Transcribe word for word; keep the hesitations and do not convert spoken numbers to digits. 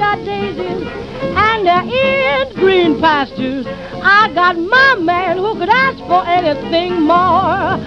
got daisies, and there is green pastures. I got my man who could ask for anything more.